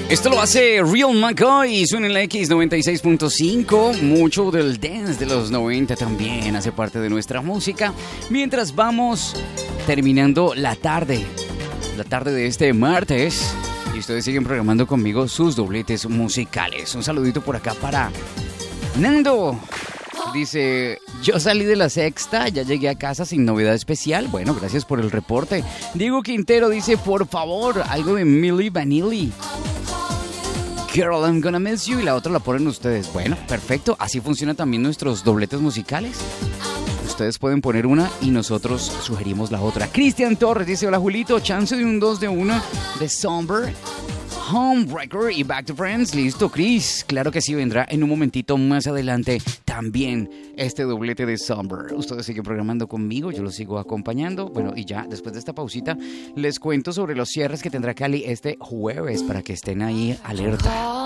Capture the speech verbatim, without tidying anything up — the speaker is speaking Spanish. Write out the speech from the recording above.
Esto lo hace Real McCoy, suena en la X noventa y seis punto cinco. Mucho del dance de los noventa también hace parte de nuestra música. Mientras vamos terminando la tarde, la tarde de este martes, y ustedes siguen programando conmigo sus dobletes musicales. Un saludito por acá para Nando. Dice, yo salí de la sexta, ya llegué a casa sin novedad especial. Bueno, gracias por el reporte. Diego Quintero dice, por favor, algo de Milli Vanilli. Girl, I'm gonna miss you. Y la otra la ponen ustedes. Bueno, perfecto. Así funcionan también nuestros dobletes musicales. Ustedes pueden poner una y nosotros sugerimos la otra. Cristian Torres dice, hola Julito, chance de un dos de uno de Somber, Homebreaker y Back to Friends. Listo, Chris. Claro que sí, vendrá en un momentito más adelante también este doblete de Somber. Ustedes siguen programando conmigo, yo los sigo acompañando. Bueno, y ya después de esta pausita les cuento sobre los cierres que tendrá Cali este jueves para que estén ahí alerta.